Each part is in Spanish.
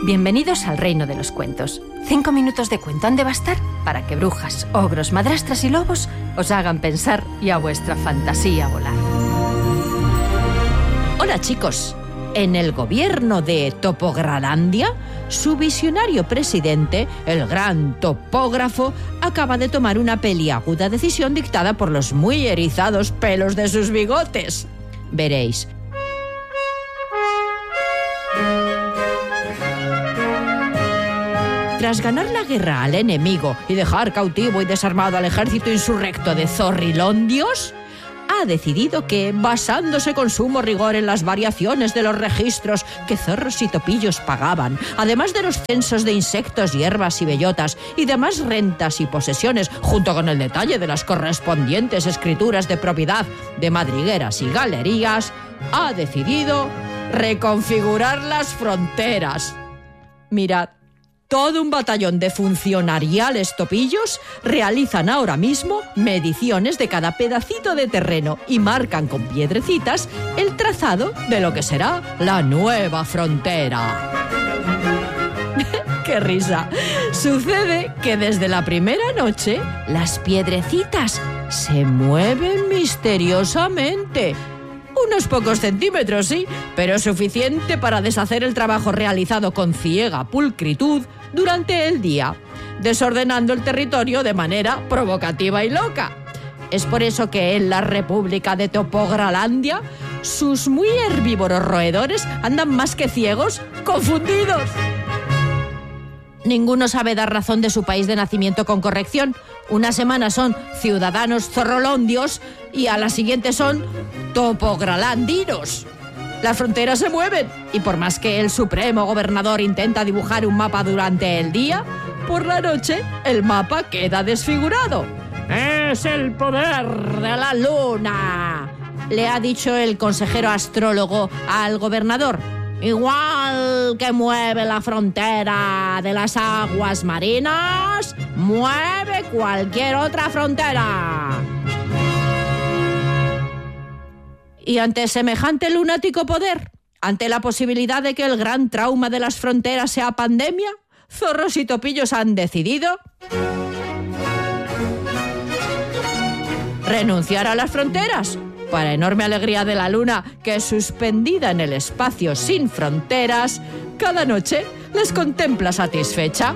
Bienvenidos al reino de los cuentos. 5 minutos de cuento han de bastar para que brujas, ogros, madrastras y lobos os hagan pensar y a vuestra fantasía volar. Hola chicos, en el gobierno de Topogralandia, su visionario presidente, el gran topógrafo, acaba de tomar una peliaguda decisión dictada por los muy erizados pelos de sus bigotes. Veréis. Tras ganar la guerra al enemigo y dejar cautivo y desarmado al ejército insurrecto de Zorrilondios, ha decidido que, basándose con sumo rigor en las variaciones de los registros que zorros y topillos pagaban, además de los censos de insectos, hierbas y bellotas, y demás rentas y posesiones, junto con el detalle de las correspondientes escrituras de propiedad de madrigueras y galerías, ha decidido reconfigurar las fronteras. Mirad. Todo un batallón de funcionariales topillos realizan ahora mismo mediciones de cada pedacito de terreno y marcan con piedrecitas el trazado de lo que será la nueva frontera. ¡Qué risa! Sucede que desde la primera noche las piedrecitas se mueven misteriosamente. Unos pocos centímetros, sí, pero suficiente para deshacer el trabajo realizado con ciega pulcritud durante el día, desordenando el territorio de manera provocativa y loca. Es por eso que en la República de Topogralandia sus muy herbívoros roedores andan más que ciegos, confundidos. Ninguno sabe dar razón de su país de nacimiento con corrección. Una semana son ciudadanos zorrolondios y a la siguiente son topogralandinos. Las fronteras se mueven y por más que el supremo gobernador intenta dibujar un mapa durante el día, por la noche el mapa queda desfigurado. ¡Es el poder de la luna!, le ha dicho el consejero astrólogo al gobernador. Igual que mueve la frontera de las aguas marinas, mueve cualquier otra frontera. Y ante semejante lunático poder, ante la posibilidad de que el gran trauma de las fronteras sea pandemia, zorros y topillos han decidido renunciar a las fronteras. Para enorme alegría de la luna, que suspendida en el espacio sin fronteras, cada noche les contempla satisfecha.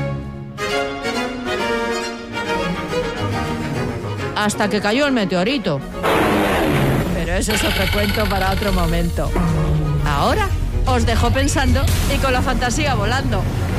Hasta que cayó el meteorito. Pero eso es otro cuento para otro momento. Ahora os dejo pensando y con la fantasía volando.